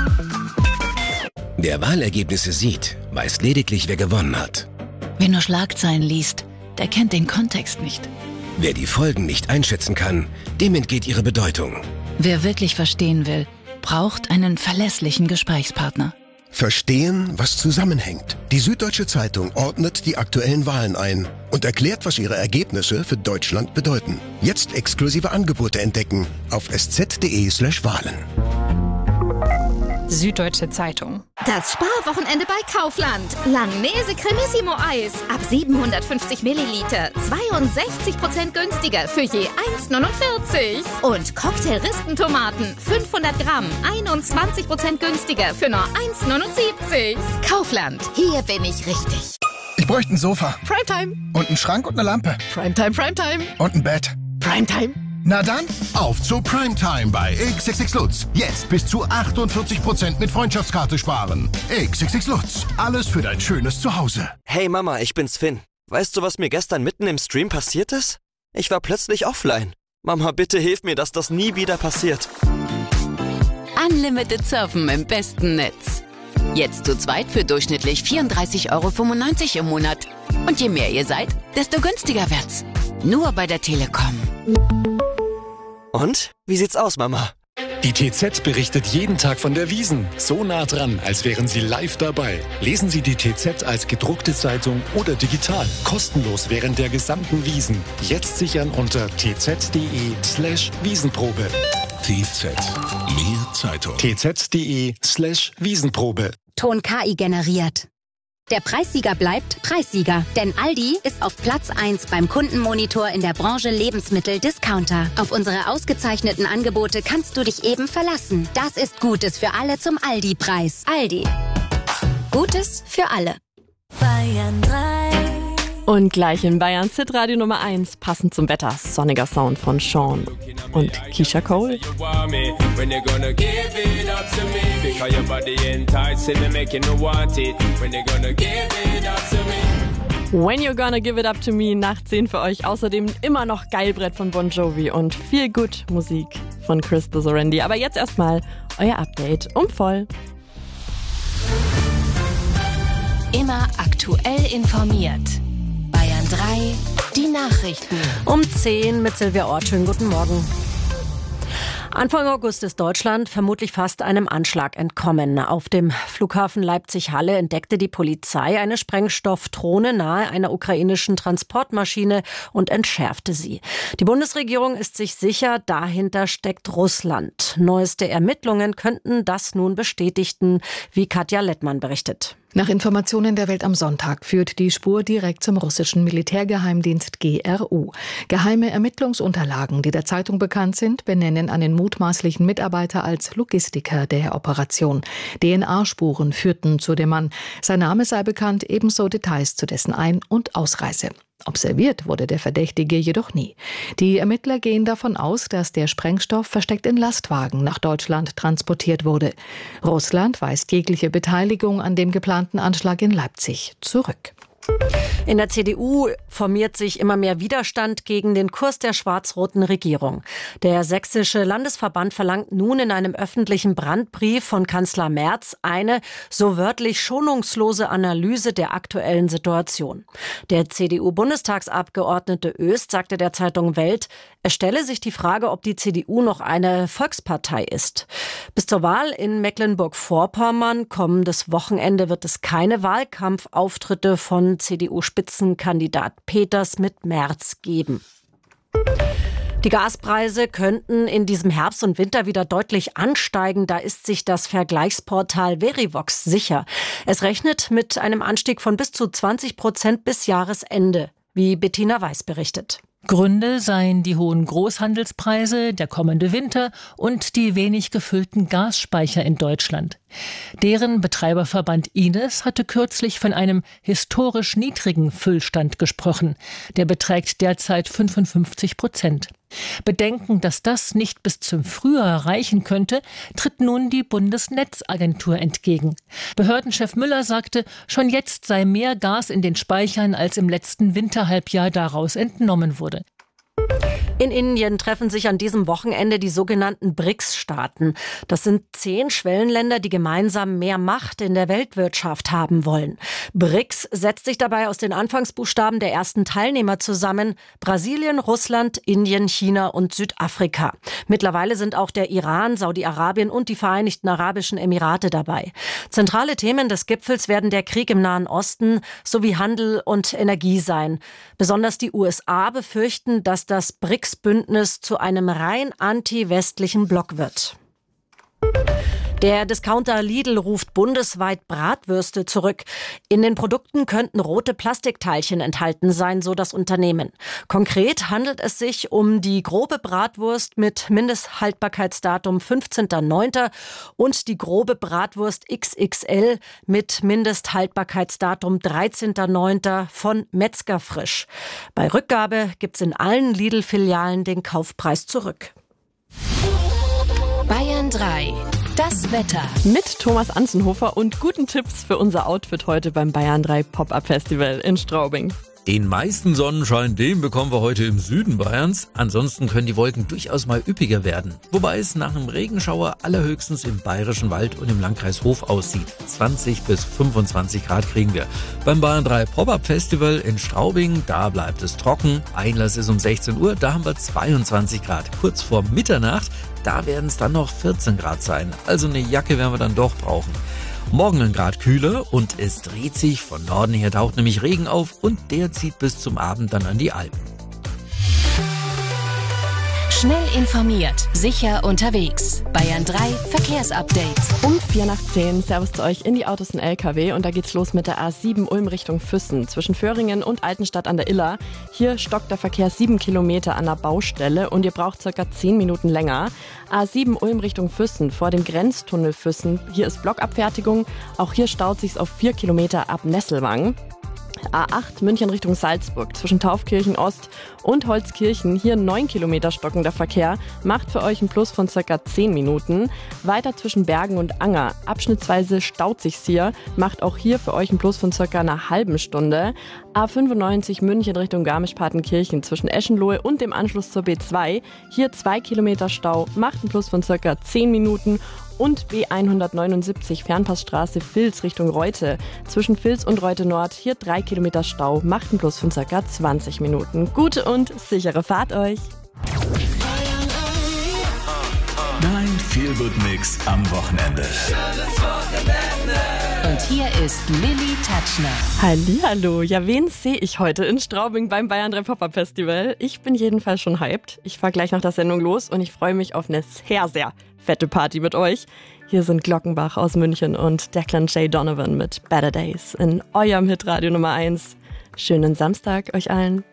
Wer Wahlergebnisse sieht, weiß lediglich, wer gewonnen hat. Wer nur Schlagzeilen liest, der kennt den Kontext nicht. Wer die Folgen nicht einschätzen kann, dem entgeht ihre Bedeutung. Wer wirklich verstehen will, braucht einen verlässlichen Gesprächspartner. Verstehen, was zusammenhängt. Die Süddeutsche Zeitung ordnet die aktuellen Wahlen ein und erklärt, was ihre Ergebnisse für Deutschland bedeuten. Jetzt exklusive Angebote entdecken auf sz.de/Wahlen. Süddeutsche Zeitung. Das Sparwochenende bei Kaufland. Langnese Cremissimo Eis. Ab 750 Milliliter. 62% günstiger für je 1,49. Und Cocktail-Rispentomaten. 500 Gramm. 21% günstiger für nur 1,79. Kaufland. Hier bin ich richtig. Ich bräuchte ein Sofa. Primetime. Und einen Schrank und eine Lampe. Primetime, Primetime. Und ein Bett. Primetime. Na dann, auf zu Primetime bei XXX Lutz. Jetzt bis zu 48% mit Freundschaftskarte sparen. XXX Lutz. Alles für dein schönes Zuhause. Hey Mama, ich bin's Finn. Weißt du, was mir gestern mitten im Stream passiert ist? Ich war plötzlich offline. Mama, bitte hilf mir, dass das nie wieder passiert. Unlimited Surfen im besten Netz. Jetzt zu zweit für durchschnittlich 34,95 € im Monat. Und je mehr ihr seid, desto günstiger wird's. Nur bei der Telekom. Und? Wie sieht's aus, Mama? Die TZ berichtet jeden Tag von der Wiesn. So nah dran, als wären Sie live dabei. Lesen Sie die TZ als gedruckte Zeitung oder digital. Kostenlos während der gesamten Wiesn. Jetzt sichern unter tz.de/Wiesenprobe. TZ. Mehr Zeitung. tz.de/Wiesenprobe. Ton KI generiert. Der Preissieger bleibt Preissieger, denn Aldi ist auf Platz 1 beim Kundenmonitor in der Branche Lebensmittel-Discounter. Auf unsere ausgezeichneten Angebote kannst du dich eben verlassen. Das ist Gutes für alle zum Aldi-Preis. Aldi. Gutes für alle. Bayern 3. Und gleich in Bayerns Hitradio Nummer 1, passend zum Wetter, sonniger Sound von Sean und Keisha Cole. When You're Gonna Give It Up To Me, nach 10 für euch. Außerdem immer noch Geilbrett von Bon Jovi und viel gut Musik von Chris Sorrendi. Aber jetzt erstmal euer Update voll. Immer aktuell informiert. Bayern 3, die Nachrichten. 10 mit Silvia Ort. Schönen guten Morgen. Anfang August ist Deutschland vermutlich fast einem Anschlag entkommen. Auf dem Flughafen Leipzig-Halle entdeckte die Polizei eine Sprengstoffdrohne nahe einer ukrainischen Transportmaschine und entschärfte sie. Die Bundesregierung ist sich sicher, dahinter steckt Russland. Neueste Ermittlungen könnten das nun bestätigen, wie Katja Lettmann berichtet. Nach Informationen der Welt am Sonntag führt die Spur direkt zum russischen Militärgeheimdienst GRU. Geheime Ermittlungsunterlagen, die der Zeitung bekannt sind, benennen einen mutmaßlichen Mitarbeiter als Logistiker der Operation. DNA-Spuren führten zu dem Mann. Sein Name sei bekannt, ebenso Details zu dessen Ein- und Ausreise. Observiert wurde der Verdächtige jedoch nie. Die Ermittler gehen davon aus, dass der Sprengstoff versteckt in Lastwagen nach Deutschland transportiert wurde. Russland weist jegliche Beteiligung an dem geplanten Anschlag in Leipzig zurück. In der CDU formiert sich immer mehr Widerstand gegen den Kurs der schwarz-roten Regierung. Der sächsische Landesverband verlangt nun in einem öffentlichen Brandbrief von Kanzler Merz eine, so wörtlich, schonungslose Analyse der aktuellen Situation. Der CDU-Bundestagsabgeordnete Oest sagte der Zeitung Welt, es stelle sich die Frage, ob die CDU noch eine Volkspartei ist. Bis zur Wahl in Mecklenburg-Vorpommern kommendes Wochenende wird es keine Wahlkampfauftritte von CDU-Spitzenkandidat Peters mit Merz geben. Die Gaspreise könnten in diesem Herbst und Winter wieder deutlich ansteigen. Da ist sich das Vergleichsportal Verivox sicher. Es rechnet mit einem Anstieg von bis zu 20% bis Jahresende, wie Bettina Weiß berichtet. Gründe seien die hohen Großhandelspreise, der kommende Winter und die wenig gefüllten Gasspeicher in Deutschland. Deren Betreiberverband Ines hatte kürzlich von einem historisch niedrigen Füllstand gesprochen. Der beträgt derzeit 55%. Bedenken, dass das nicht bis zum Frühjahr reichen könnte, tritt nun die Bundesnetzagentur entgegen. Behördenchef Müller sagte, schon jetzt sei mehr Gas in den Speichern, als im letzten Winterhalbjahr daraus entnommen wurde. In Indien treffen sich an diesem Wochenende die sogenannten BRICS-Staaten. Das sind 10 Schwellenländer, die gemeinsam mehr Macht in der Weltwirtschaft haben wollen. BRICS setzt sich dabei aus den Anfangsbuchstaben der ersten Teilnehmer zusammen: Brasilien, Russland, Indien, China und Südafrika. Mittlerweile sind auch der Iran, Saudi-Arabien und die Vereinigten Arabischen Emirate dabei. Zentrale Themen des Gipfels werden der Krieg im Nahen Osten sowie Handel und Energie sein. Besonders die USA befürchten, dass das BRICS-Bündnis zu einem rein anti-westlichen Block wird. Der Discounter Lidl ruft bundesweit Bratwürste zurück. In den Produkten könnten rote Plastikteilchen enthalten sein, so das Unternehmen. Konkret handelt es sich um die grobe Bratwurst mit Mindesthaltbarkeitsdatum 15.09. und die grobe Bratwurst XXL mit Mindesthaltbarkeitsdatum 13.09. von Metzger Frisch. Bei Rückgabe gibt's in allen Lidl-Filialen den Kaufpreis zurück. Bayern 3. Das Wetter. Mit Thomas Anzenhofer und guten Tipps für unser Outfit heute beim Bayern 3 Pop-Up Festival in Straubing. Den meisten Sonnenschein, den bekommen wir heute im Süden Bayerns. Ansonsten können die Wolken durchaus mal üppiger werden. Wobei es nach einem Regenschauer allerhöchstens im Bayerischen Wald und im Landkreis Hof aussieht. 20 bis 25 Grad kriegen wir. Beim Bayern 3 Pop-Up Festival in Straubing, da bleibt es trocken. Einlass ist um 16 Uhr, da haben wir 22 Grad. Kurz vor Mitternacht, da werden es dann noch 14 Grad sein. Also eine Jacke werden wir dann doch brauchen. Morgen ein Grad kühler und es dreht sich. Von Norden her taucht nämlich Regen auf und der zieht bis zum Abend dann an die Alpen. Schnell informiert, sicher unterwegs. Bayern 3 Verkehrsupdate. Um 9:45 Servus zu euch in die Autos und LKW und da geht's los mit der A7 Ulm Richtung Füssen zwischen Föhringen und Altenstadt an der Iller. Hier stockt der Verkehr 7 Kilometer an der Baustelle und ihr braucht circa 10 Minuten länger. A7 Ulm Richtung Füssen vor dem Grenztunnel Füssen. Hier ist Blockabfertigung. Auch hier staut sich's auf 4 Kilometer ab Nesselwang. A8 München Richtung Salzburg zwischen Taufkirchen Ost und Holzkirchen. Hier 9 Kilometer stockender Verkehr. Macht für euch einen Plus von circa 10 Minuten. Weiter zwischen Bergen und Anger. Abschnittsweise staut sich's hier. Macht auch hier für euch einen Plus von circa einer halben Stunde. A95 München Richtung Garmisch-Partenkirchen zwischen Eschenlohe und dem Anschluss zur B2. Hier 2 Kilometer Stau. Macht einen Plus von circa 10 Minuten. Und B179 Fernpassstraße Vils Richtung Reute. Zwischen Vils und Reute Nord hier 3 Kilometer Stau, macht einen Plus von ca. 20 Minuten. Gute und sichere Fahrt euch! Dein Feel-Good-Mix am Wochenende. Und hier ist Lilly Tatschner. Hallihallo, ja, wen sehe ich heute in Straubing beim Bayern 3 Pop-Up Festival? Ich bin jedenfalls schon hyped. Ich fahre gleich nach der Sendung los und ich freue mich auf eine sehr, sehr fette Party mit euch. Hier sind Glockenbach aus München und Declan J. Donovan mit Better Days in eurem Hitradio Nummer 1. Schönen Samstag euch allen.